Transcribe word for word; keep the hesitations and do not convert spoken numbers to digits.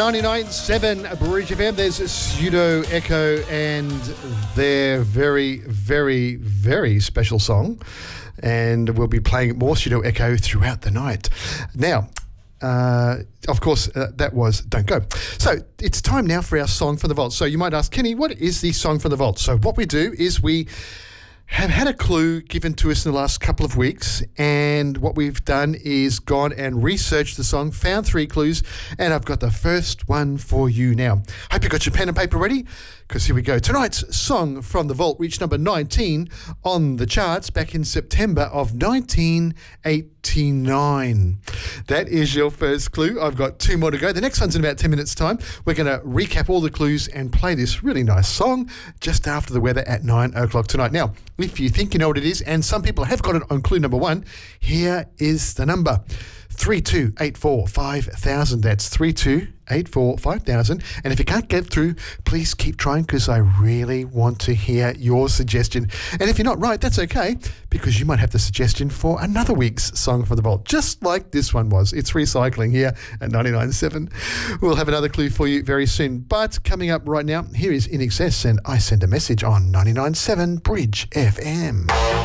ninety-nine point seven Bridge F M. There's Pseudo Echo and their very, very, very special song. And we'll be playing more Pseudo Echo throughout the night. Now, uh, of course, uh, that was Don't Go. So it's time now for our Song from the Vault. So you might ask, Kenny, what is the Song from the Vault? So what we do is we have had a clue given to us in the last couple of weeks, and what we've done is gone and researched the song, found three clues, and I've got the first one for you now. Hope you got your pen and paper ready, because here we go. Tonight's Song from the Vault reached number nineteen on the charts back in September of nineteen eighty-nine. That is your first clue. I've got two more to go. The next one's in about ten minutes' time. We're going to recap all the clues and play this really nice song just after the weather at nine o'clock tonight. Now, if you think you know what it is, and some people have got it on clue number one, here is the number. three two eight four five thousand. That's three two eight four five thousand. And if you can't get through, please keep trying, because I really want to hear your suggestion. And if you're not right, that's okay, because you might have the suggestion for another week's Song for the Vault, just like this one was. It's recycling here at ninety-nine point seven. We'll have another clue for you very soon. But coming up right now, here is In Excess and I Send a Message on ninety-nine point seven Bridge F M.